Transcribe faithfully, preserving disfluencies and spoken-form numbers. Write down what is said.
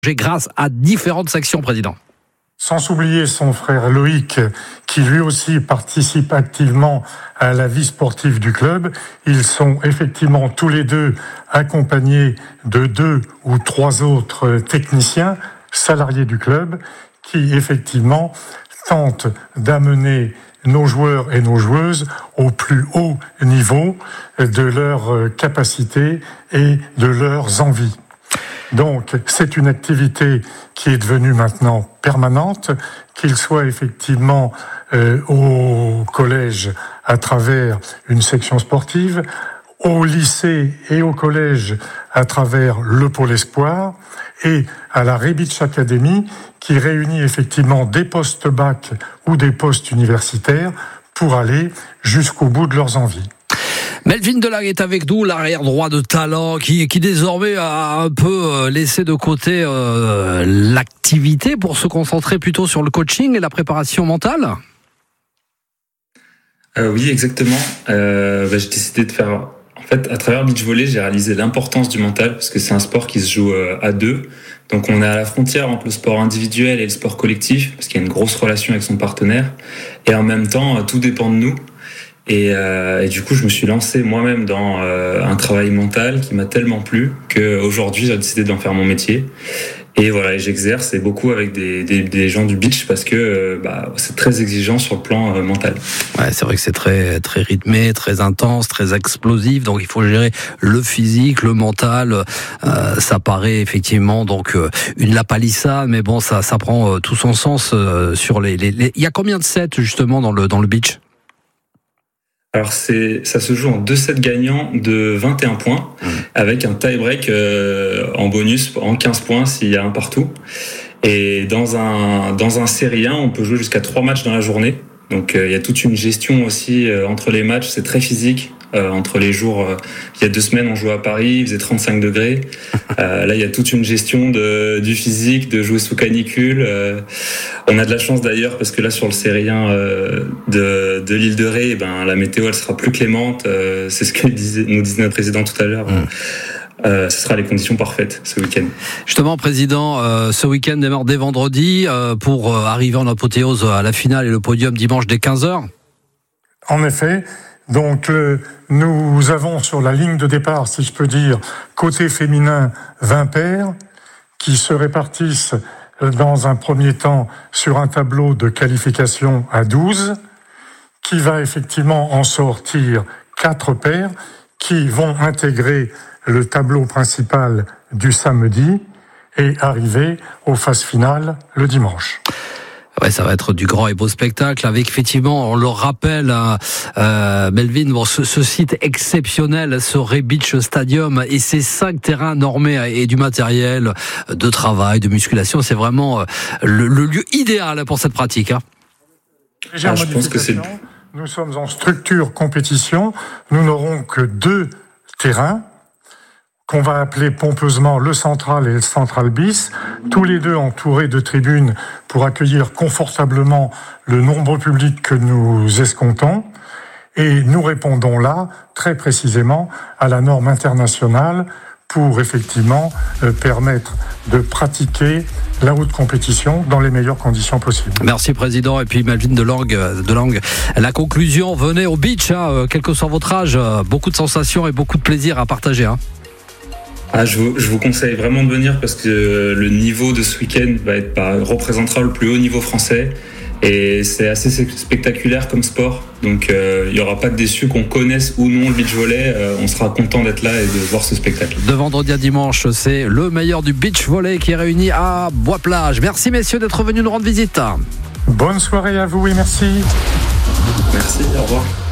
grâce à différentes sections, Président. Sans oublier son frère Loïc, qui lui aussi participe activement à la vie sportive du club. Ils sont effectivement tous les deux accompagnés de deux ou trois autres techniciens, salariés du club, qui effectivement tentent d'amener nos joueurs et nos joueuses au plus haut niveau de leurs capacités et de leurs envies. Donc, c'est une activité qui est devenue maintenant permanente, qu'il soit effectivement euh, au collège à travers une section sportive, au lycée et au collège à travers le pôle espoir, et à la Rebic Academy qui réunit effectivement des postes bac ou des postes universitaires pour aller jusqu'au bout de leurs envies. Melvin Delangue est avec nous, l'arrière droit de talent qui, qui désormais a un peu laissé de côté euh, l'activité pour se concentrer plutôt sur le coaching et la préparation mentale. Euh, oui, exactement. Euh, bah, j'ai décidé de faire... En fait, à travers beach volley, j'ai réalisé l'importance du mental parce que c'est un sport qui se joue euh, à deux. Donc on est à la frontière entre le sport individuel et le sport collectif parce qu'il y a une grosse relation avec son partenaire. Et en même temps, euh, tout dépend de nous. Et, euh, et du coup, je me suis lancé moi-même dans euh, un travail mental qui m'a tellement plu qu'aujourd'hui, j'ai décidé d'en faire mon métier. Et voilà, et j'exerce et beaucoup avec des, des, des gens du beach parce que euh, bah, c'est très exigeant sur le plan euh, mental. Ouais, c'est vrai que c'est très très rythmé, très intense, très explosif. Donc il faut gérer le physique, le mental. Euh, ça paraît effectivement donc euh, une lapalissade, mais bon, ça ça prend euh, tout son sens euh, sur les, les, les. Il y a combien de sets justement dans le dans le beach? Alors c'est, ça se joue en deux sets gagnants de vingt et un points, mmh. avec un tie-break euh, en bonus en quinze points s'il y a un partout. Et dans un dans un série un, on peut jouer jusqu'à trois matchs dans la journée. Donc euh, il y a toute une gestion aussi euh, entre les matchs, c'est très physique. Euh, entre les jours, euh, il y a deux semaines, on jouait à Paris, il faisait trente-cinq degrés. Euh, là, il y a toute une gestion de, du physique, de jouer sous canicule. Euh, on a de la chance d'ailleurs parce que là, sur le série un euh, de, de l'île de Ré, eh ben, la météo, elle sera plus clémente. Euh, c'est ce que disait, nous disait notre président tout à l'heure. Mmh. Euh, ce sera les conditions parfaites ce week-end. Justement, Président, euh, ce week-end démarre dès vendredi euh, pour euh, arriver en apothéose à la finale et le podium dimanche dès quinze heures. En effet. Donc, euh, nous avons sur la ligne de départ, si je peux dire, côté féminin, vingt paires qui se répartissent dans un premier temps sur un tableau de qualification à douze, qui va effectivement en sortir quatre paires qui vont intégrer le tableau principal du samedi et arriver aux phases finales le dimanche. Ouais, ça va être du grand et beau spectacle avec effectivement, on le rappelle, hein, euh, Melvin, bon, ce, ce site exceptionnel, ce Rebic Stadium et ces cinq terrains normés et du matériel de travail, de musculation, c'est vraiment le, le lieu idéal pour cette pratique. Hein. Ah, je pense que c'est... Nous sommes en structure compétition, nous n'aurons que deux terrains qu'on va appeler pompeusement le Central et le Central bis, tous les deux entourés de tribunes pour accueillir confortablement le nombreux public que nous escomptons. Et nous répondons là, très précisément, à la norme internationale pour effectivement euh, permettre de pratiquer la haute compétition dans les meilleures conditions possibles. Merci Président. Et puis Melvin Delangue, Delangue, la conclusion, venez au beach, hein, quel que soit votre âge, beaucoup de sensations et beaucoup de plaisir à partager. Hein. Ah, je, vous, je vous conseille vraiment de venir parce que le niveau de ce week-end va être, bah, représentera le plus haut niveau français et c'est assez spectaculaire comme sport. Donc euh, il n'y aura pas de déçus, qu'on connaisse ou non le beach volley. Euh, on sera content d'être là et de voir ce spectacle. De vendredi à dimanche, c'est le meilleur du beach volley qui est réuni à Bois-Plage. Merci messieurs d'être venus nous rendre visite. Bonne soirée à vous et merci. Merci, au revoir.